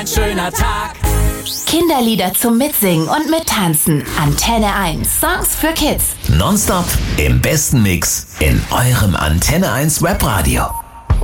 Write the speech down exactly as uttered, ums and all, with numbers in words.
Ein schöner Tag. Kinderlieder zum Mitsingen und Mittanzen. Antenne eins. Songs für Kids. Nonstop im besten Mix in eurem Antenne eins Webradio.